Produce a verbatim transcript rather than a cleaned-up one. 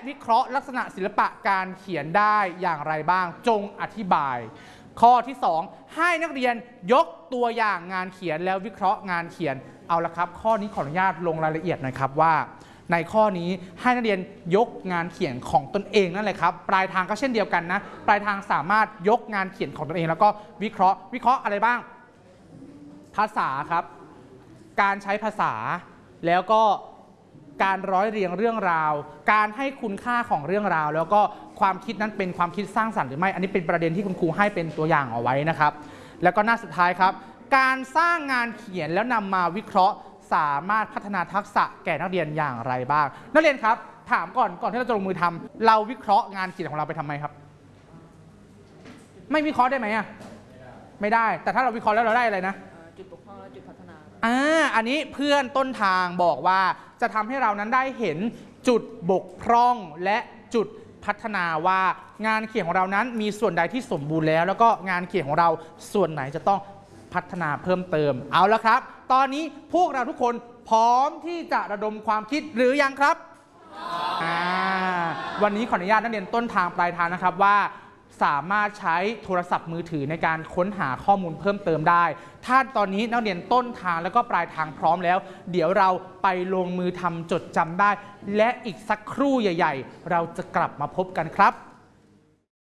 วิเคราะห์ลักษณะศิลปะการเขียนได้อย่างไรบ้างจงอธิบายข้อที่สองให้นักเรียนยกตัวอย่างงานเขียนแล้ววิเคราะห์งานเขียนเอาละครับข้อนี้ขออนุญาตลงรายละเอียดหน่อยครับว่าในข้อนี้ให้นักเรียนยกงานเขียนของตนเองนั่นแหละครับปลายทางก็เช่นเดียวกันนะปลายทางสามารถยกงานเขียนของตนเองแล้วก็วิเคราะห์วิเคราะห์อะไรบ้างภาษาครับการใช้ภาษาแล้วก็การร้อยเรียงเรื่องราวการให้คุณค่าของเรื่องราวแล้วก็ความคิดนั้นเป็นความคิดสร้างสรรค์หรือไม่อันนี้เป็นประเด็นที่คุณครูให้เป็นตัวอย่างเอาไว้นะครับแล้วก็หน้าสุดท้ายครับการสร้างงานเขียนแล้วนำมาวิเคราะห์สามารถพัฒนาทักษะแก่นักเรียนอย่างไรบ้างนักเรียนครับถามก่อนก่อนที่เราจะลงมือทำเราวิเคราะห์งานเขียนของเราไปทำไมครับไม่วิเคราะห์ได้ไหมอ่ะไม่ได้แต่ถ้าเราวิเคราะห์แล้วเราได้อะไรนะจุดบกพร่องและจุดพัฒนาอ่าอันนี้เพื่อนต้นทางบอกว่าจะทำให้เรานั้นได้เห็นจุดบกพร่องและจุดพัฒนาว่างานเขียนของเรานั้นมีส่วนใดที่สมบูรณ์แล้วแล้วก็งานเขียนของเราส่วนไหนจะต้องพัฒนาเพิ่มเติมเอาละครับตอนนี้พวกเราทุกคนพร้อมที่จะระดมความคิดหรือยังครับอ่าวันนี้ขออนุญาตนักเรียนต้นทางปลายทางนะครับว่าสามารถใช้โทรศัพท์มือถือในการค้นหาข้อมูลเพิ่มเติมได้ถ้าตอนนี้นักเรียนต้นทางแล้วก็ปลายทางพร้อมแล้วเดี๋ยวเราไปลงมือทำจดจำได้และอีกสักครู่ใหญ่ๆเราจะกลับมาพบกันครับ